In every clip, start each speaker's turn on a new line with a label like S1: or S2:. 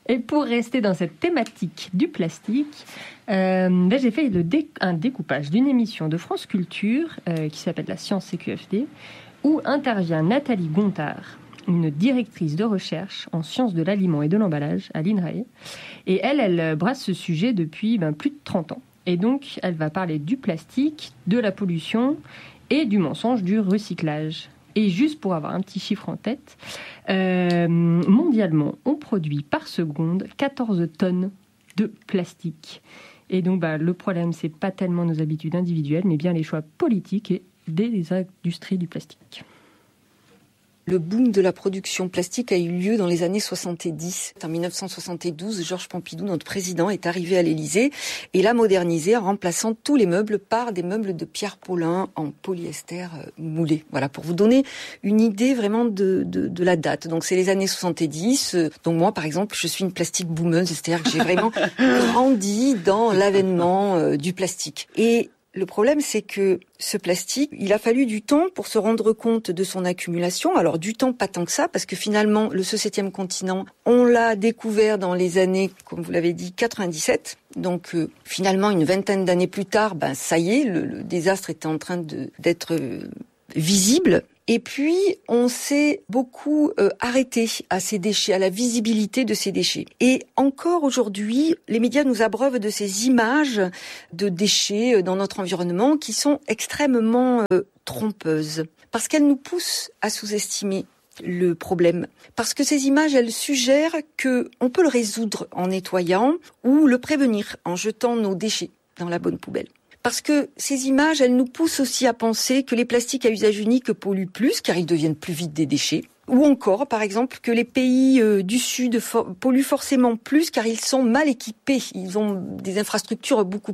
S1: Et pour rester dans cette thématique du plastique, j'ai fait un découpage d'une émission de France Culture qui s'appelle La Science CQFD, où intervient Nathalie Gontard, une directrice de recherche en sciences de l'aliment et de l'emballage à l'INRAE. Et elle brasse ce sujet depuis plus de 30 ans. Et donc, elle va parler du plastique, de la pollution et du mensonge du recyclage. Et juste pour avoir un petit chiffre en tête, mondialement, on produit par seconde 14 tonnes de plastique. Et donc, le problème, c'est pas tellement nos habitudes individuelles, mais bien les choix politiques et des industries du plastique.
S2: Le boom de la production plastique a eu lieu dans les années 70. En 1972, Georges Pompidou, notre président, est arrivé à l'Élysée et l'a modernisé en remplaçant tous les meubles par des meubles de Pierre Paulin en polyester moulé. Voilà, pour vous donner une idée vraiment de la date. Donc c'est les années 70. Donc moi, par exemple, je suis une plastique boomeuse, c'est-à-dire que j'ai vraiment grandi dans l'avènement du plastique. Et le problème, c'est que ce plastique, il a fallu du temps pour se rendre compte de son accumulation. Alors du temps, pas tant que ça, parce que finalement, ce 7e continent, on l'a découvert dans les années, comme vous l'avez dit, 97. Donc finalement, une vingtaine d'années plus tard, ça y est, le désastre était en train d'être visible. Et puis, on s'est beaucoup arrêté à ces déchets, à la visibilité de ces déchets. Et encore aujourd'hui, les médias nous abreuvent de ces images de déchets dans notre environnement qui sont extrêmement trompeuses, parce qu'elles nous poussent à sous-estimer le problème. Parce que ces images, elles suggèrent que on peut le résoudre en nettoyant ou le prévenir en jetant nos déchets dans la bonne poubelle. Parce que ces images, elles nous poussent aussi à penser que les plastiques à usage unique polluent plus, car ils deviennent plus vite des déchets. Ou encore, par exemple, que les pays du Sud polluent forcément plus, car ils sont mal équipés. Ils ont des infrastructures beaucoup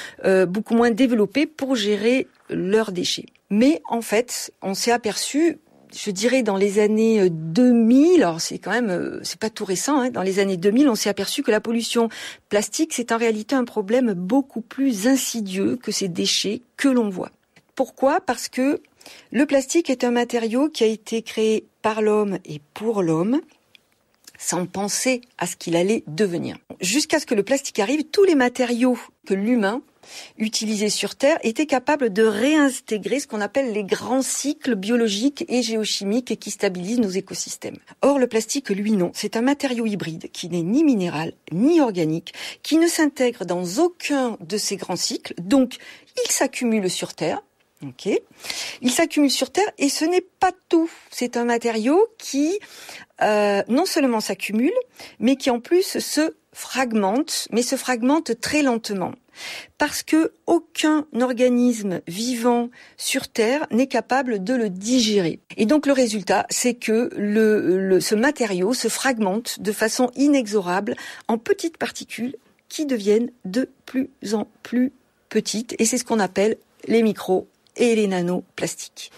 S2: moins développées pour gérer leurs déchets. Mais en fait, on s'est aperçu, je dirais dans les années 2000, alors c'est pas tout récent, dans les années 2000, on s'est aperçu que la pollution plastique, c'est en réalité un problème beaucoup plus insidieux que ces déchets que l'on voit. Pourquoi ? Parce que le plastique est un matériau qui a été créé par l'homme et pour l'homme, sans penser à ce qu'il allait devenir. Jusqu'à ce que le plastique arrive, tous les matériaux que l'humain utilisés sur Terre étaient capables de réintégrer ce qu'on appelle les grands cycles biologiques et géochimiques qui stabilisent nos écosystèmes. Or, le plastique, lui, non. C'est un matériau hybride qui n'est ni minéral, ni organique, qui ne s'intègre dans aucun de ces grands cycles. Donc, il s'accumule sur Terre. Il s'accumule sur Terre et ce n'est pas tout. C'est un matériau qui non seulement s'accumule, mais qui en plus se fragmente, mais se fragmente très lentement. Parce que aucun organisme vivant sur Terre n'est capable de le digérer. Et donc le résultat, c'est que ce matériau se fragmente de façon inexorable en petites particules qui deviennent de plus en plus petites. Et c'est ce qu'on appelle les micros et les nanoplastiques.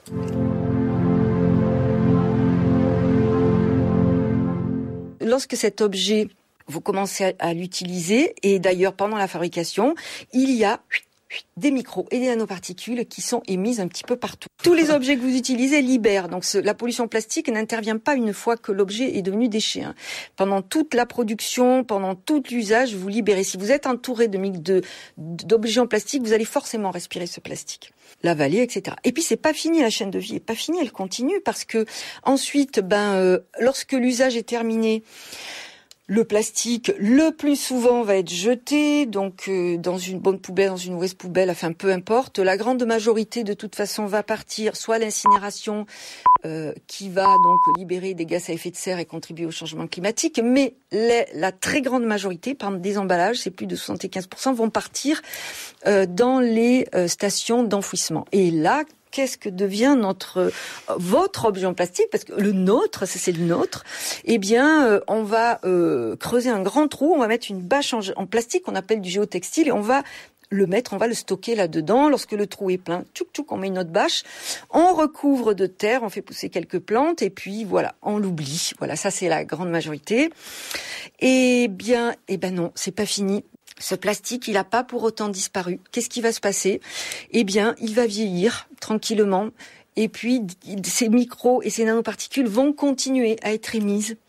S2: Lorsque cet objet, vous commencez à l'utiliser, et d'ailleurs pendant la fabrication, il y a des micros et des nanoparticules qui sont émises un petit peu partout. Tous les objets que vous utilisez libèrent. Donc la pollution plastique n'intervient pas une fois que l'objet est devenu déchet. Pendant toute la production, pendant tout l'usage, vous libérez. Si vous êtes entouré d'objets en plastique, vous allez forcément respirer ce plastique, l'avaler, etc. Et puis c'est pas fini, la chaîne de vie est pas finie, elle continue parce que ensuite, lorsque l'usage est terminé, le plastique, le plus souvent, va être jeté, donc dans une bonne poubelle, dans une mauvaise poubelle, enfin peu importe. La grande majorité, de toute façon, va partir soit à l'incinération, qui va donc libérer des gaz à effet de serre et contribuer au changement climatique, mais la très grande majorité, par exemple des emballages, c'est plus de 75%, vont partir dans les stations d'enfouissement. Et là, qu'est-ce que devient votre objet en plastique? Parce que le nôtre, c'est le nôtre. Eh bien, on va creuser un grand trou, on va mettre une bâche en plastique qu'on appelle du géotextile et on va le stocker là-dedans. Lorsque le trou est plein, on met une autre bâche, on recouvre de terre, on fait pousser quelques plantes et puis voilà, on l'oublie. Voilà, ça c'est la grande majorité. Eh ben non, c'est pas fini. Ce plastique, il n'a pas pour autant disparu. Qu'est-ce qui va se passer? Eh bien, il va vieillir tranquillement. Et puis, ces micros et ces nanoparticules vont continuer à être émises.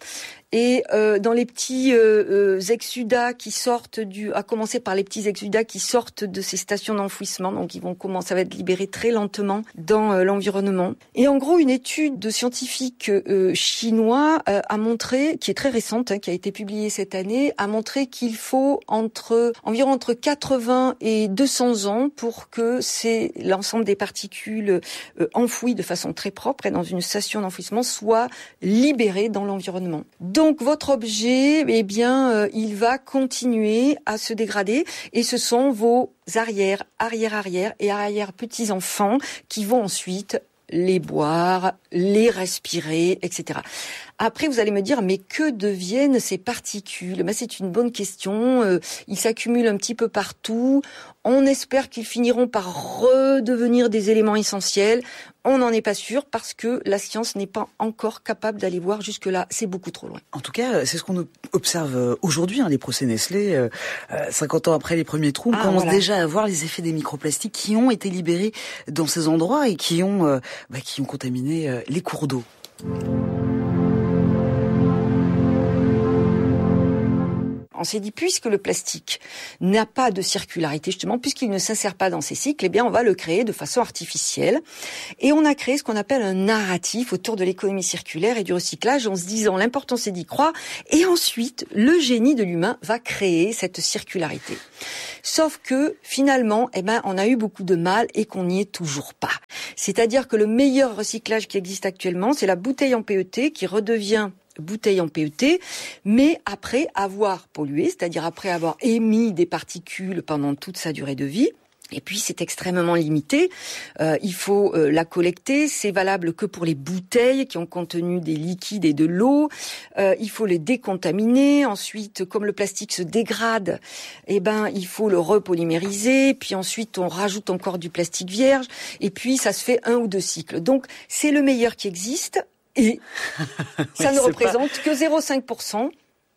S2: Et dans les petits exsudats qui sortent à commencer par les petits exsudats qui sortent de ces stations d'enfouissement, donc ils vont commencer à être libérés très lentement dans l'environnement. Et en gros, une étude de scientifiques chinois a montré, qui est très récente, qui a été publiée cette année, a montré qu'il faut environ entre 80 et 200 ans pour que l'ensemble des particules enfouies de façon très propre et dans une station d'enfouissement soit libéré dans l'environnement. Donc votre objet, il va continuer à se dégrader et ce sont vos arrière et arrière petits-enfants qui vont ensuite les boire, les respirer, etc. Après, vous allez me dire, mais que deviennent ces particules ? C'est une bonne question. Ils s'accumulent un petit peu partout. On espère qu'ils finiront par redevenir des éléments essentiels. On n'en est pas sûr parce que la science n'est pas encore capable d'aller voir jusque-là. C'est beaucoup trop loin.
S3: En tout cas, c'est ce qu'on observe aujourd'hui. Les procès Nestlé, 50 ans après les premiers trous, on commence déjà à voir les effets des microplastiques qui ont été libérés dans ces endroits et qui ont contaminé les cours d'eau.
S2: On s'est dit, puisque le plastique n'a pas de circularité, justement, puisqu'il ne s'insère pas dans ces cycles, on va le créer de façon artificielle. Et on a créé ce qu'on appelle un narratif autour de l'économie circulaire et du recyclage, en se disant, l'important c'est d'y croire. Et ensuite, le génie de l'humain va créer cette circularité. Sauf que, finalement, on a eu beaucoup de mal et qu'on n'y est toujours pas. C'est-à-dire que le meilleur recyclage qui existe actuellement, c'est la bouteille en PET qui redevient bouteille en PET, mais après avoir pollué, c'est-à-dire après avoir émis des particules pendant toute sa durée de vie. Et puis c'est extrêmement limité, il faut la collecter, c'est valable que pour les bouteilles qui ont contenu des liquides et de l'eau, il faut les décontaminer, ensuite comme le plastique se dégrade, il faut le repolymériser, puis ensuite on rajoute encore du plastique vierge, et puis ça se fait 1 ou 2 cycles. Donc c'est le meilleur qui existe, et ça ne représente que 0,5%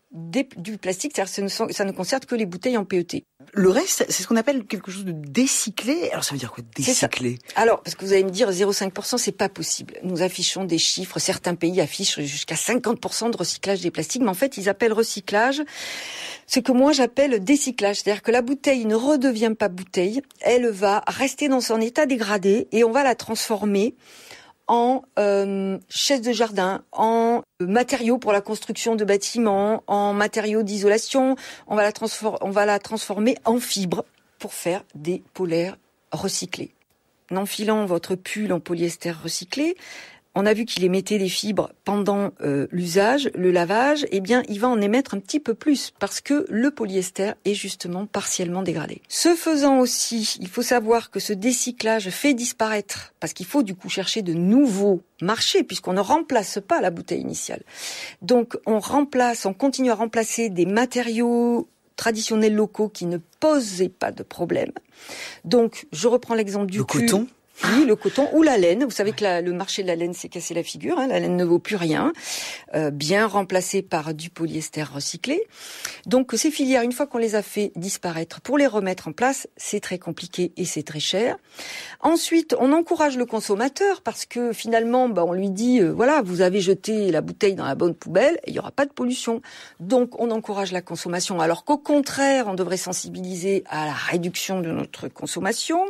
S2: du plastique, c'est-à-dire ça ne concerne que les bouteilles en PET.
S3: Le reste, c'est ce qu'on appelle quelque chose de décyclé. Alors ça veut dire quoi, décyclé ?
S2: Alors, parce que vous allez me dire 0,5%, c'est pas possible. Nous affichons des chiffres, certains pays affichent jusqu'à 50% de recyclage des plastiques, mais en fait, ils appellent recyclage ce que moi j'appelle décyclage. C'est-à-dire que la bouteille ne redevient pas bouteille, elle va rester dans son état dégradé et on va la transformer en chaise de jardin, en matériaux pour la construction de bâtiments, en matériaux d'isolation. On va la transformer en fibres pour faire des polaires recyclés. En enfilant votre pull en polyester recyclé, on a vu qu'il émettait des fibres pendant l'usage, le lavage, il va en émettre un petit peu plus parce que le polyester est justement partiellement dégradé. Ce faisant aussi, il faut savoir que ce décyclage fait disparaître, parce qu'il faut du coup chercher de nouveaux marchés puisqu'on ne remplace pas la bouteille initiale. Donc on continue à remplacer des matériaux traditionnels locaux qui ne posaient pas de problème. Donc je reprends l'exemple du
S3: coton.
S2: Oui, le coton ou la laine. Vous savez que le marché de la laine s'est cassé la figure. La laine ne vaut plus rien. Bien remplacée par du polyester recyclé. Donc ces filières, une fois qu'on les a fait disparaître, pour les remettre en place, c'est très compliqué et c'est très cher. Ensuite, on encourage le consommateur parce que finalement, on lui dit, vous avez jeté la bouteille dans la bonne poubelle et il n'y aura pas de pollution. Donc on encourage la consommation. Alors qu'au contraire, on devrait sensibiliser à la réduction de notre consommation.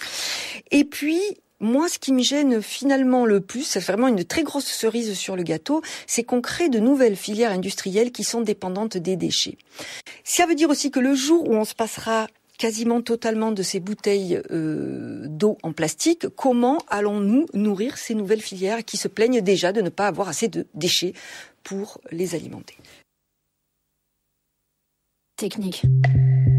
S2: Et puis, moi, ce qui me gêne finalement le plus, c'est vraiment une très grosse cerise sur le gâteau, c'est qu'on crée de nouvelles filières industrielles qui sont dépendantes des déchets. Ça veut dire aussi que le jour où on se passera quasiment totalement de ces bouteilles d'eau en plastique, comment allons-nous nourrir ces nouvelles filières qui se plaignent déjà de ne pas avoir assez de déchets pour les alimenter ?
S4: Technique.